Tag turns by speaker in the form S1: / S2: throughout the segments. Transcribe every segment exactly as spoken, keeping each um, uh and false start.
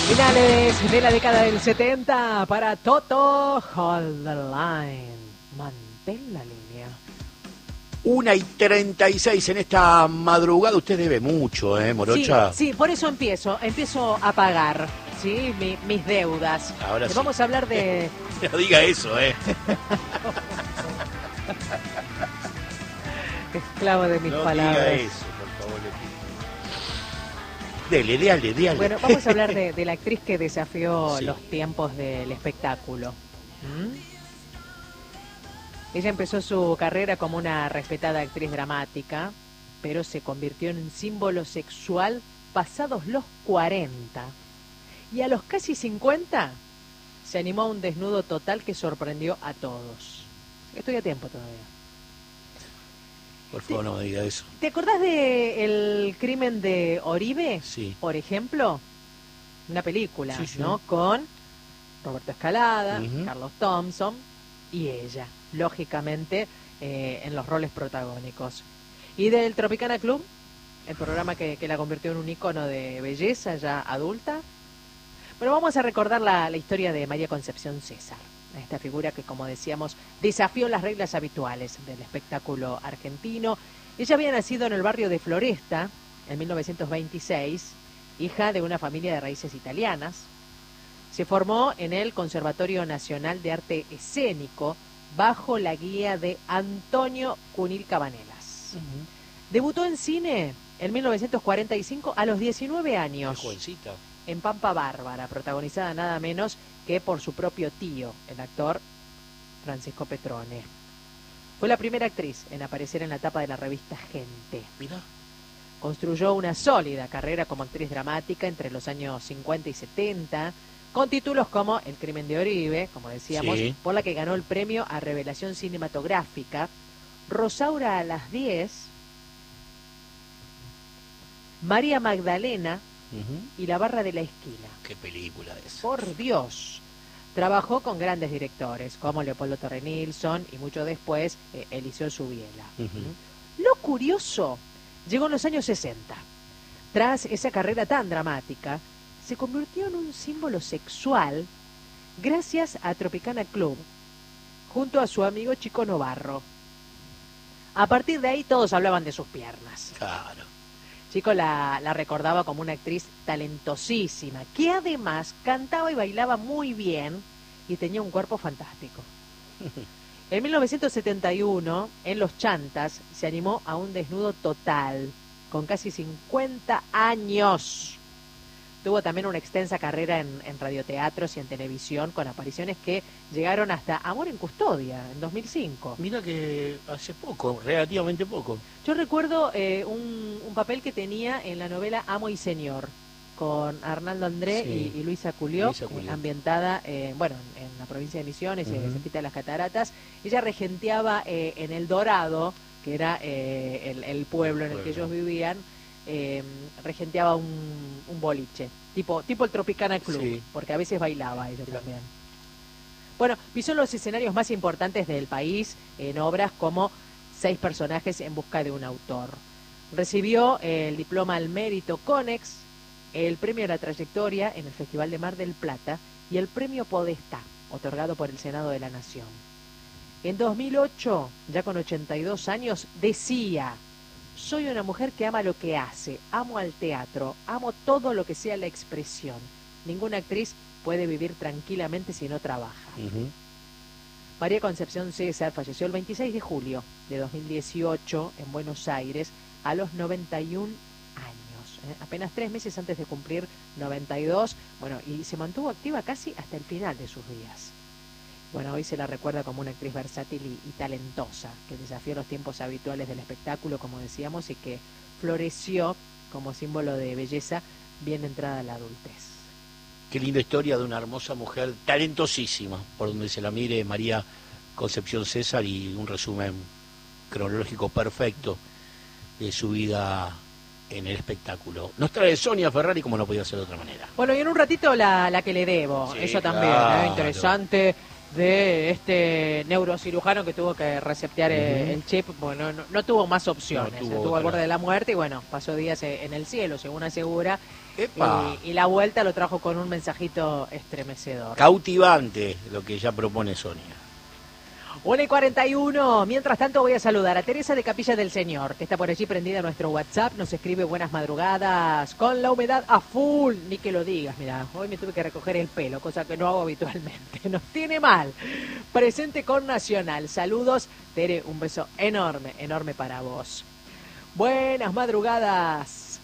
S1: Finales de la década del setenta para Toto, Hold the Line. Mantén la línea.
S2: Una y treinta y seis en esta madrugada. Usted debe mucho, ¿eh, Morocha?
S1: Sí, sí, por eso empiezo. Empiezo a pagar, ¿sí? Mi, mis deudas.
S2: Ahora sí.
S1: Vamos a hablar de...
S2: No diga eso, ¿eh?
S1: Esclavo de mis
S2: no
S1: palabras.
S2: No diga eso, por favor. Dele, déale, déale.
S1: Bueno, vamos a hablar de, de la actriz que desafió
S2: sí.
S1: los tiempos del espectáculo. ¿Mm? Ella empezó su carrera como una respetada actriz dramática, pero se convirtió en un símbolo sexual pasados los cuarenta. Y a los casi cincuenta se animó a un desnudo total que sorprendió a todos. Estoy a tiempo todavía.
S2: Por favor, no me diga eso.
S1: ¿Te acordás del crimen de Oribe?
S2: Sí.
S1: Por ejemplo, una película,
S2: sí, sí.
S1: ¿no? Con Roberto Escalada,
S2: uh-huh.
S1: Carlos Thompson y ella, lógicamente, eh, en los roles protagónicos. Y del Tropicana Club, el programa que, que la convirtió en un ícono de belleza ya adulta. Bueno, vamos a recordar la, la historia de María Concepción César. Esta figura que, como decíamos, desafió las reglas habituales del espectáculo argentino. Ella había nacido en el barrio de Floresta en mil novecientos veintiséis, hija de una familia de raíces italianas. Se formó en el Conservatorio Nacional de Arte Escénico bajo la guía de Antonio Cunil Cabanelas. Uh-huh. Debutó en cine en mil novecientos cuarenta y cinco a los diecinueve años.
S2: Qué jovencita.
S1: En Pampa Bárbara, protagonizada nada menos que por su propio tío, el actor Francisco Petrone. Fue la primera actriz en aparecer en la tapa de la revista Gente.
S2: Mira.
S1: Construyó una sólida carrera como actriz dramática entre los años cincuenta y setenta, con títulos como El crimen de Oribe, como decíamos,
S2: sí.
S1: por la que ganó el premio a Revelación Cinematográfica, Rosaura a las diez, María Magdalena, Uh-huh. y La barra de la esquina.
S2: Qué película es.
S1: Por Dios. Trabajó con grandes directores como Leopoldo Torre Nilsson y mucho después eh, Eliseo Subiela. Uh-huh. Lo curioso llegó en los años sesenta. Tras esa carrera tan dramática, se convirtió en un símbolo sexual gracias a Tropicana Club, junto a su amigo Chico Novarro. A partir de ahí todos hablaban de sus piernas.
S2: Claro.
S1: Chico la, la recordaba como una actriz talentosísima, que además cantaba y bailaba muy bien y tenía un cuerpo fantástico. En mil novecientos setenta y uno, en Los Chantas, se animó a un desnudo total, con casi cincuenta años. Tuvo también una extensa carrera en, en radioteatros y en televisión, con apariciones que llegaron hasta Amor en Custodia, en dos mil cinco.
S2: Mira que hace poco, relativamente poco.
S1: Yo recuerdo eh, un, un papel que tenía en la novela Amo y Señor, con Arnaldo André sí. y, y Luisa Culió, Luisa Culió. Eh, ambientada eh, bueno, en la provincia de Misiones, uh-huh. eh, cerquita de las Cataratas. Ella regenteaba eh, en El Dorado, que era eh, el, el pueblo en el bueno. que ellos vivían, eh, regenteaba un, un boliche, tipo, tipo el Tropicana Club, sí. porque a veces bailaba ella claro. también. Bueno, pisó los escenarios más importantes del país en obras como Seis personajes en busca de un autor. Recibió el diploma al mérito Conex, el premio a la trayectoria en el Festival de Mar del Plata y el premio Podestá, otorgado por el Senado de la Nación. En dos mil ocho, ya con ochenta y dos años, decía: soy una mujer que ama lo que hace, amo al teatro, amo todo lo que sea la expresión. Ninguna actriz puede vivir tranquilamente si no trabaja. Uh-huh. María Concepción César falleció el veintiséis de julio de dos mil dieciocho en Buenos Aires a los noventa y un años, ¿eh? Apenas tres meses antes de cumplir noventa y dos, bueno, y se mantuvo activa casi hasta el final de sus días. Bueno, hoy se la recuerda como una actriz versátil y, y talentosa, que desafió los tiempos habituales del espectáculo, como decíamos, y que floreció como símbolo de belleza bien entrada a la adultez.
S2: Qué linda historia de una hermosa mujer, talentosísima, por donde se la mire, María Concepción César, y un resumen cronológico perfecto de su vida en el espectáculo. Nos trae Sonia Ferrari, como no podía ser de otra manera.
S1: Bueno, y en un ratito la, la que le debo, sí, eso también, claro. ¿eh? Interesante, de este neurocirujano que tuvo que resetear uh-huh. el chip. Bueno, no, no tuvo más opciones, no tuvo, estuvo al borde de la muerte y bueno, pasó días en el cielo, según asegura
S2: Epa.
S1: Y, y la vuelta lo trajo con un mensajito estremecedor.
S2: Cautivante lo que ya propone Sonia.
S1: una y cuarenta y uno. Mientras tanto voy a saludar a Teresa de Capilla del Señor, que está por allí prendida a nuestro WhatsApp. Nos escribe buenas madrugadas, con la humedad a full. Ni que lo digas, mira, hoy me tuve que recoger el pelo, cosa que no hago habitualmente. Nos tiene mal. Presente con Nacional. Saludos, Tere, un beso enorme, enorme para vos. Buenas madrugadas,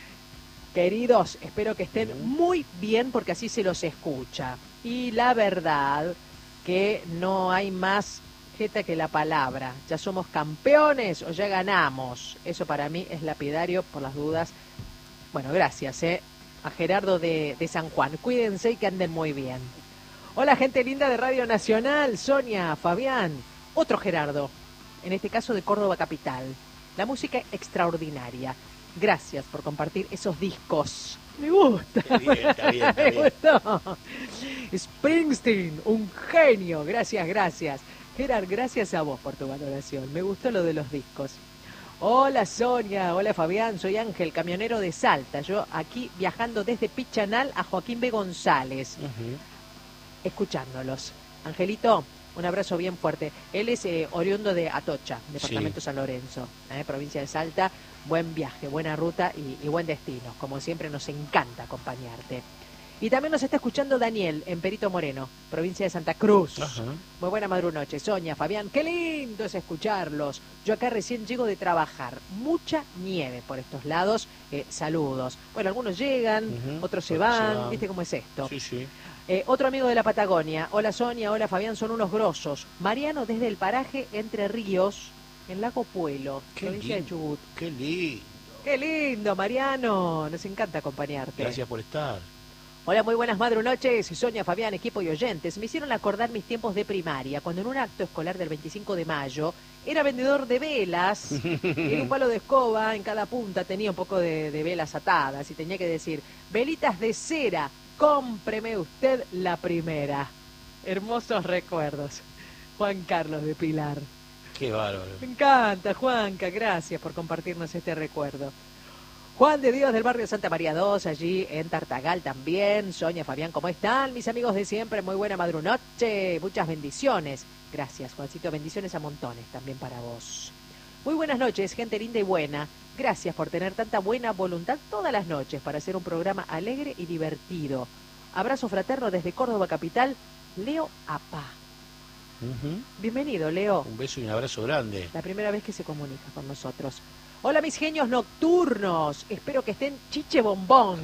S1: queridos. Espero que estén muy bien porque así se los escucha. Y la verdad que no hay más jeta que la palabra. Ya somos campeones o ya ganamos. Eso para mí es lapidario, por las dudas. Bueno, gracias eh, a Gerardo de, de San Juan. Cuídense y que anden muy bien. Hola, gente linda de Radio Nacional. Sonia, Fabián, otro Gerardo. En este caso de Córdoba Capital. La música extraordinaria. Gracias por compartir esos discos. Me gusta.
S2: Está bien, está bien, está bien.
S1: Me gustó. Springsteen, un genio. Gracias, gracias. Gerard, gracias a vos por tu valoración. Me gustó lo de los discos. Hola Sonia, hola Fabián, soy Ángel, camionero de Salta. Yo aquí viajando desde Pichanal a Joaquín B. González. Uh-huh. Escuchándolos. Angelito, un abrazo bien fuerte. Él es eh, oriundo de Atocha, departamento sí. San Lorenzo, eh, provincia de Salta. Buen viaje, buena ruta y, y buen destino. Como siempre nos encanta acompañarte. Y también nos está escuchando Daniel en Perito Moreno, provincia de Santa Cruz. Ajá. Muy buena madrunoche, Sonia, Fabián, qué lindo es escucharlos. Yo acá recién llego de trabajar, mucha nieve por estos lados, eh, saludos. Bueno, algunos llegan, uh-huh. otros se van, se van, ¿viste cómo es esto?
S2: Sí, sí.
S1: Eh, otro amigo de la Patagonia, hola Sonia, hola Fabián, son unos grosos. Mariano desde el paraje Entre Ríos, en Lago Puelo,
S2: qué
S1: provincia
S2: lindo,
S1: de Chubut.
S2: Qué lindo.
S1: Qué lindo, Mariano, nos encanta acompañarte.
S2: Gracias por estar.
S1: Hola, muy buenas madrunoches, Sonia, Fabián, equipo y oyentes. Me hicieron acordar mis tiempos de primaria, cuando en un acto escolar del veinticinco de mayo era vendedor de velas, en un palo de escoba en cada punta tenía un poco de, de velas atadas y tenía que decir, velitas de cera, cómpreme usted la primera. Hermosos recuerdos. Juan Carlos de Pilar.
S2: Qué bárbaro.
S1: Me encanta, Juanca, gracias por compartirnos este recuerdo. Juan de Dios del barrio Santa María dos, allí en Tartagal también. Sonia, Fabián, ¿cómo están? Mis amigos de siempre, muy buena madrunoche. Muchas bendiciones. Gracias, Juancito. Bendiciones a montones también para vos. Muy buenas noches, gente linda y buena. Gracias por tener tanta buena voluntad todas las noches para hacer un programa alegre y divertido. Abrazo fraterno desde Córdoba Capital, Leo Apá. Uh-huh. Bienvenido, Leo.
S2: Un beso y un abrazo grande.
S1: La primera vez que se comunica con nosotros. Hola mis genios nocturnos, espero que estén chiche bombón.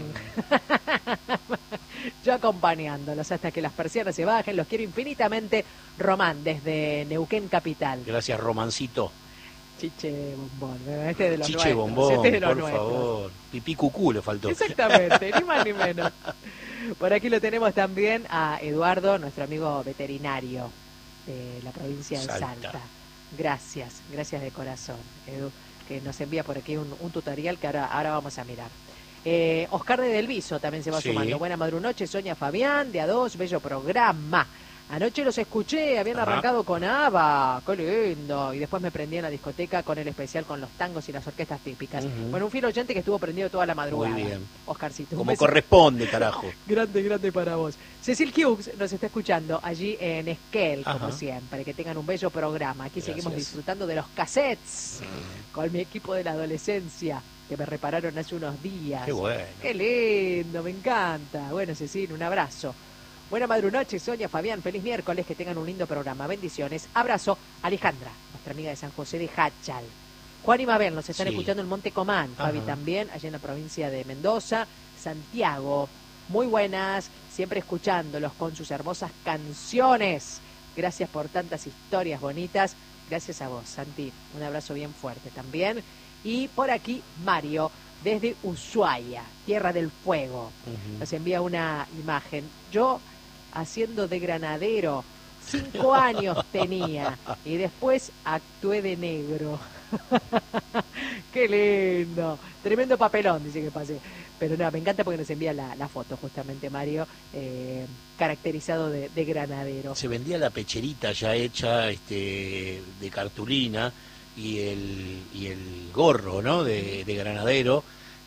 S1: Yo acompañándolos hasta que las persianas se bajen, los quiero infinitamente. Román, desde Neuquén Capital.
S2: Gracias, Romancito.
S1: Chiche bombón, este de los
S2: Chiche
S1: nuestros,
S2: bombón,
S1: este de los
S2: por
S1: nuestros.
S2: favor. Pipí cucú le faltó.
S1: Exactamente, ni más ni menos. Por aquí lo tenemos también a Eduardo, nuestro amigo veterinario de la provincia de Salta. Salta. Gracias, gracias de corazón, Edu, que nos envía por aquí un, un tutorial que ahora, ahora vamos a mirar. Eh, Oscar de Delviso también se va sí. sumando. Buena madrunoche, Sonia, Fabián, de A dos, bello programa. Anoche los escuché, habían Ajá. arrancado con ABBA, qué lindo. Y después me prendí en la discoteca con el especial con los tangos y las orquestas típicas. Uh-huh. Bueno, un fiel oyente que estuvo prendido toda la madrugada.
S2: Muy bien.
S1: Oscarcito.
S2: Como corresponde, carajo.
S1: Grande, grande para vos. Cecil Hughes nos está escuchando allí en Esquel, Ajá. como siempre. Que tengan un bello programa. Aquí Gracias. Seguimos disfrutando de los cassettes uh-huh. con mi equipo de la adolescencia que me repararon hace unos días.
S2: Qué bueno.
S1: Qué lindo, me encanta. Bueno, Cecil, un abrazo. Buena madrunoche, Sonia, Fabián, feliz miércoles, que tengan un lindo programa. Bendiciones. Abrazo, Alejandra, nuestra amiga de San José de Hachal. Juan y Mabel nos están sí. escuchando en Monte Comán. Ajá. Fabi también, allá en la provincia de Mendoza. Santiago, muy buenas, siempre escuchándolos con sus hermosas canciones. Gracias por tantas historias bonitas. Gracias a vos, Santi. Un abrazo bien fuerte también. Y por aquí, Mario, desde Ushuaia, Tierra del Fuego. Uh-huh. Nos envía una imagen. Yo, haciendo de granadero, cinco años tenía, y después actué de negro. ¡Qué lindo! Tremendo papelón, dice que pasé. Pero no, me encanta porque nos envía la, la foto, justamente, Mario, eh, caracterizado de, de granadero.
S2: Se vendía la pecherita ya hecha este, de cartulina y el, y el gorro, ¿no?, de, de granadero.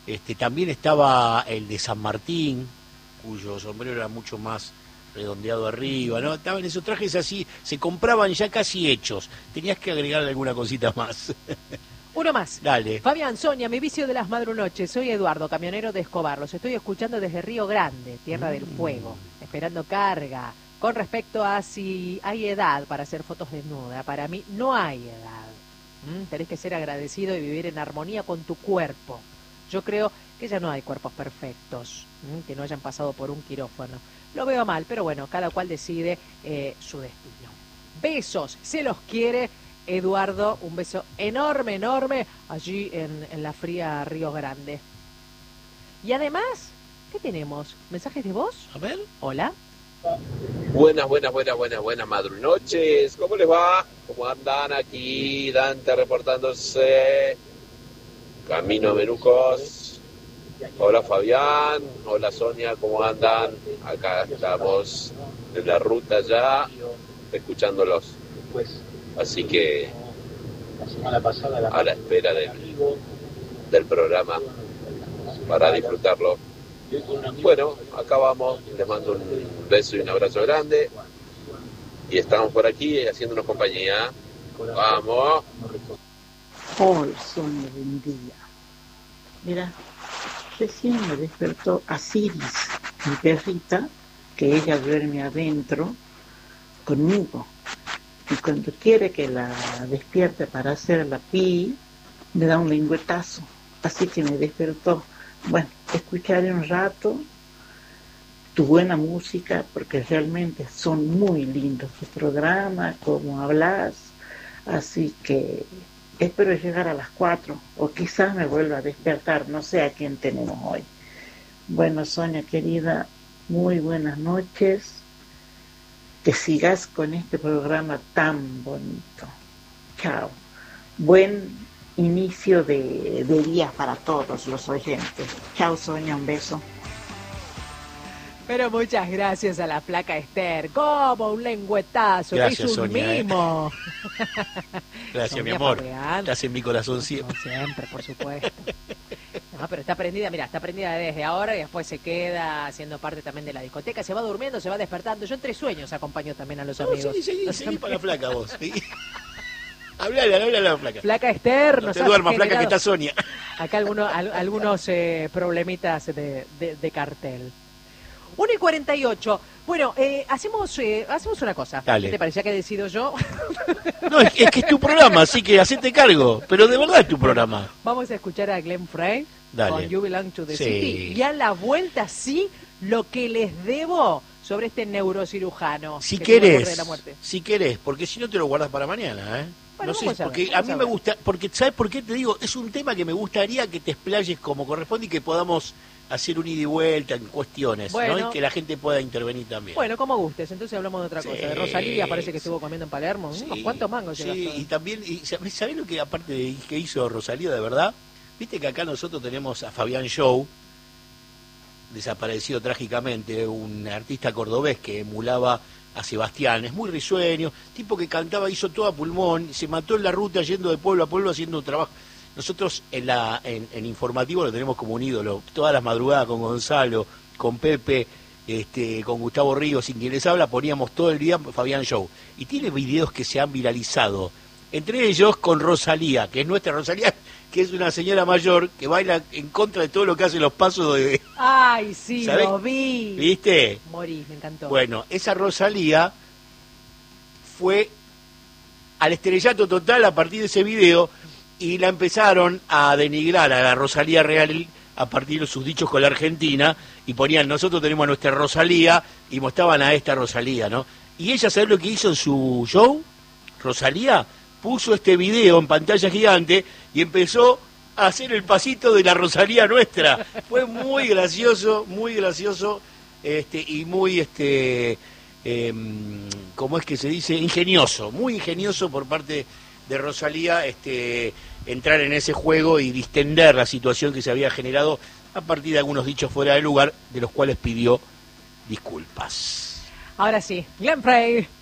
S2: Este, también estaba el de San Martín, cuyo sombrero era mucho más redondeado arriba, ¿no? Estaban esos trajes así, se compraban ya casi hechos. Tenías que agregarle alguna cosita más.
S1: Uno más.
S2: Dale.
S1: Fabián, Sonia, mi vicio de las madrunoches. Soy Eduardo, camionero de Escobar. Los estoy escuchando desde Río Grande, Tierra mm. del Fuego, esperando carga. Con respecto a si hay edad para hacer fotos desnuda, para mí no hay edad. ¿Mm? Tenés que ser agradecido y vivir en armonía con tu cuerpo. Yo creo que ya no hay cuerpos perfectos, ¿Mm? que no hayan pasado por un quirófano. Lo veo mal, pero bueno, cada cual decide eh, su destino. Besos, se los quiere Eduardo, un beso enorme, enorme, allí en, en la fría Río Grande. Y además, ¿qué tenemos? ¿Mensajes de voz?
S2: A ver.
S1: Hola.
S3: Buenas, buenas, buenas, buenas, buenas madrunoches. ¿Cómo les va? ¿Cómo andan aquí? Dante reportándose. Camino Menucos. Hola Fabián. Hola Sonia, ¿cómo andan? Acá estamos en la ruta ya, escuchándolos. Así que a la espera del, del programa para disfrutarlo. Bueno, acá vamos, les mando un beso y un abrazo grande y estamos por aquí haciéndonos compañía. Vamos.
S4: Hola, Sonia, buen día. Mira, recién me despertó Asiris, mi perrita, que ella duerme adentro conmigo. Y cuando quiere que la despierte para hacer la pi, me da un lengüetazo. Así que me despertó. Bueno, escucharé un rato tu buena música, porque realmente son muy lindos tus programas, cómo hablas. Así que espero llegar a las cuatro, o quizás me vuelva a despertar, no sé a quién tenemos hoy. Bueno, Sonia querida, muy buenas noches. Que sigas con este programa tan bonito. Chao. Buen inicio de, de día para todos los oyentes. Chao, Sonia, un beso.
S1: Pero muchas gracias a la flaca Esther. Como un lengüetazo.
S2: Gracias,
S1: te hizo un
S2: Sonia,
S1: mimo.
S2: ¿eh? Gracias,
S1: Sonia,
S2: mi amor.
S1: Fabián.
S2: Estás en mi corazón siempre.
S1: No, siempre, por supuesto. No, pero está prendida, mira, está prendida desde ahora y después se queda haciendo parte también de la discoteca. Se va durmiendo, se va despertando. Yo entre sueños acompaño también a los
S2: No,
S1: amigos.
S2: sí, seguí, seguí para la flaca vos. Hablale, hablale a la flaca.
S1: Flaca Esther,
S2: no
S1: nos
S2: te duermas,
S1: generado...
S2: flaca, que está Sonia.
S1: Acá algunos, al, algunos eh, problemitas de, de, de cartel. uno y cuarenta y ocho. Bueno, eh, hacemos eh, hacemos una cosa.
S2: Dale.
S1: ¿Qué te parecía que decido yo?
S2: No, es, es que es tu programa, así que hacete cargo. Pero de verdad es tu programa.
S1: Vamos a escuchar a Glenn Frey
S2: Dale.
S1: con You Belong to the
S2: Sí.
S1: City. Y a la vuelta, sí, lo que les debo sobre este neurocirujano.
S2: Si
S1: que tuvo el borde
S2: querés,
S1: de la muerte.
S2: si querés, porque si no te lo guardas para mañana, ¿eh?
S1: Bueno,
S2: no sé,
S1: vamos a ver,
S2: porque a
S1: vamos
S2: mí
S1: a
S2: me
S1: ver.
S2: gusta, porque ¿sabes por qué te digo? Es un tema que me gustaría que te explayes como corresponde y que podamos hacer un ida y vuelta en cuestiones,
S1: Bueno.
S2: ¿no? Y que la gente pueda intervenir también.
S1: Bueno, como gustes. Entonces hablamos de otra
S2: Sí,
S1: cosa. De Rosalía parece que estuvo comiendo en Palermo.
S2: Sí,
S1: ¿Unos cuantos mangos
S2: sí,
S1: llegaste?
S2: y también, y, ¿sabés sabés lo que aparte de que hizo Rosalía de verdad? Viste que acá nosotros tenemos a Fabián Show, desaparecido trágicamente, un artista cordobés que emulaba a Sebastián, es muy risueño, tipo que cantaba, hizo todo a pulmón, se mató en la ruta yendo de pueblo a pueblo haciendo un trabajo. Nosotros en la en, en Informativo lo tenemos como un ídolo, todas las madrugadas con Gonzalo, con Pepe, este, con Gustavo Ríos, sin quien les habla, poníamos todo el día Fabián Show. Y tiene videos que se han viralizado, entre ellos con Rosalía, que es nuestra Rosalía, que es una señora mayor que baila en contra de todo lo que hacen los pasos de...
S1: Ay, sí,
S2: ¿sabés?
S1: lo vi.
S2: ¿Viste?
S1: Morí, me encantó.
S2: Bueno, esa Rosalía fue al estrellato total a partir de ese video y la empezaron a denigrar a la Rosalía real a partir de sus dichos con la Argentina y ponían, nosotros tenemos a nuestra Rosalía y mostraban a esta Rosalía, ¿no? Y ella, ¿sabés lo que hizo en su show? Rosalía puso este video en pantalla gigante y empezó a hacer el pasito de la Rosalía nuestra. Fue muy gracioso, muy gracioso este y muy, este eh, ¿cómo es que se dice? Ingenioso, muy ingenioso por parte de Rosalía este entrar en ese juego y distender la situación que se había generado a partir de algunos dichos fuera de lugar, de los cuales pidió disculpas.
S1: Ahora sí, Glenn Frey.